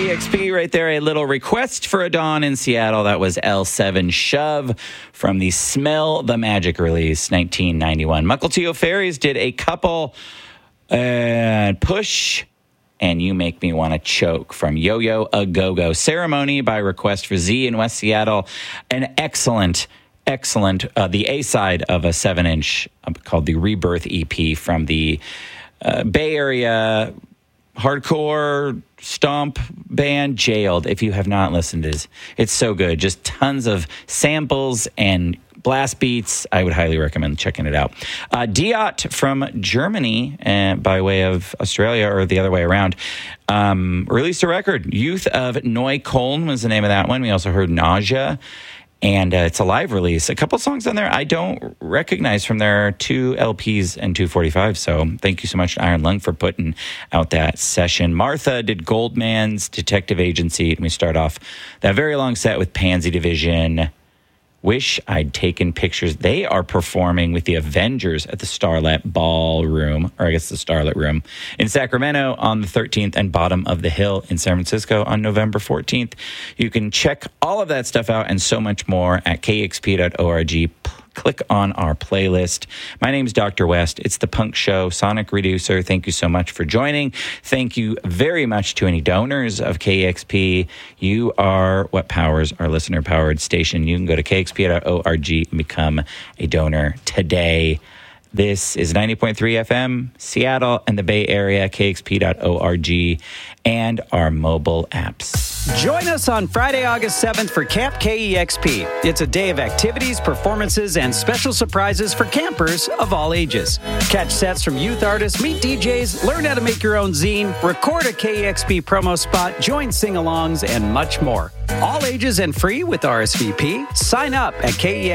KEXP right there, a little Request for a Dawn in Seattle. That was L7 Shove from the Smell the Magic release, 1991. Mukilteo Fairies did a couple, Push and You Make Me Want to Choke from Yo-Yo A Go-Go. Ceremony by Request for Z in West Seattle. An excellent, the A-side of a 7-inch called the Rebirth EP from the Bay Area hardcore stomp band Jailed. If you have not listened to it, it's so good. Just tons of samples and blast beats. I would highly recommend checking it out. Diot from Germany, by way of Australia, or the other way around, released a record. Youth of Neukölln was the name of that one. We also heard Nausea. And it's a live release. A couple songs on there I don't recognize from their 2 LPs and 245. So thank you so much to Iron Lung for putting out that session. Martha did Goldman's Detective Agency. And we start off that very long set with Pansy Division. Wish I'd Taken Pictures. They are performing with the Avengers at the Starlet Ballroom, or I guess the Starlet Room, in Sacramento on the 13th, and Bottom of the Hill in San Francisco on November 14th. You can check all of that stuff out and so much more at kexp.org. Click on our playlist. My name's Dr. West. It's the Punk Show. Sonic Reducer, thank you so much for joining. Thank you very much to any donors of KEXP. You are what powers our listener-powered station. You can go to kexp.org and become a donor today. This is 90.3 FM, Seattle and the Bay Area, kexp.org, and our mobile apps. Join us on Friday, August 7th for Camp KEXP. It's a day of activities, performances, and special surprises for campers of all ages. Catch sets from youth artists, meet DJs, learn how to make your own zine, record a KEXP promo spot, join sing-alongs, and much more. All ages and free with RSVP. Sign up at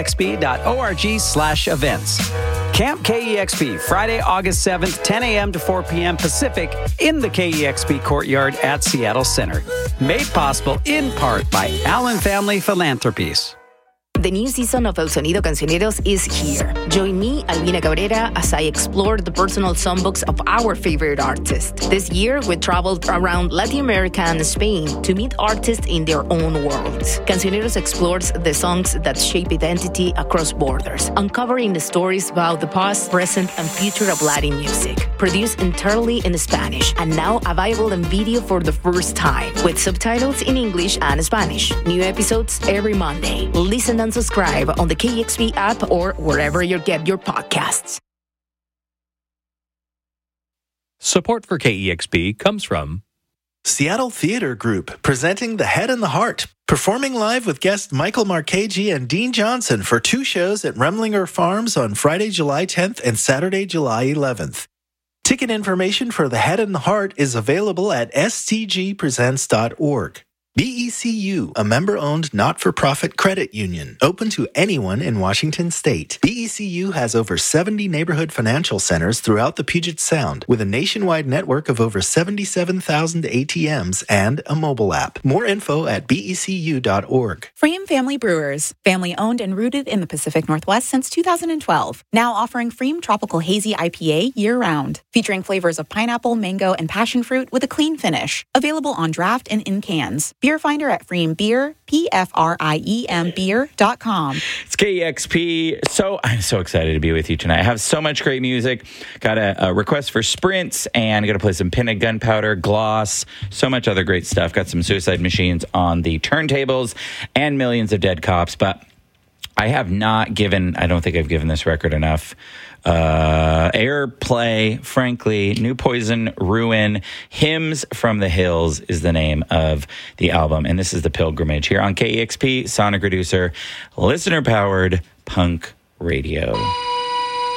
kexp.org/events. Camp KEXP, Friday, August 7th, 10 a.m. to 4 p.m. Pacific in the KEXP Courtyard at Seattle Center. Made possible in part by Allen Family Philanthropies. The new season of El Sonido Cancioneros is here. Join me, Albina Cabrera, as I explore the personal songbooks of our favorite artists. This year, we traveled around Latin America and Spain to meet artists in their own worlds. Cancioneros explores the songs that shape identity across borders, uncovering the stories about the past, present, and future of Latin music. Produced entirely in Spanish, and now available in video for the first time, with subtitles in English and Spanish. New episodes every Monday. Listen and subscribe on the KEXP app or wherever you get your podcasts. Support for KEXP comes from Seattle Theater Group, presenting The Head and the Heart, performing live with guest Michael Marchese and Dean Johnson for 2 shows at Remlinger Farms on Friday, July 10th and Saturday, July 11th. Ticket information for The Head and the Heart is available at stgpresents.org. BECU, a member-owned not-for-profit credit union, open to anyone in Washington state. BECU has over 70 neighborhood financial centers throughout the Puget Sound, with a nationwide network of over 77,000 ATMs and a mobile app. More info at becu.org. Freem Family Brewers, family-owned and rooted in the Pacific Northwest since 2012. Now offering Freem Tropical Hazy IPA year-round, featuring flavors of pineapple, mango, and passion fruit with a clean finish. Available on draft and in cans. Beer Finder at Freem Beer, PFRIEM beer.com. It's KEXP. I'm so excited to be with you tonight. I have so much great music. Got a request for Sprints, and going to play some Pinna Gunpowder, Gloss, so much other great stuff. Got some Suicide Machines on the turntables and Millions of Dead Cops, but I have not given, I don't think I've given this record enough airplay, frankly. New Poison, Ruin, Hymns from the Hills is the name of the album, and this is The Pilgrimage here on KEXP, Sonic Reducer, listener-powered punk radio.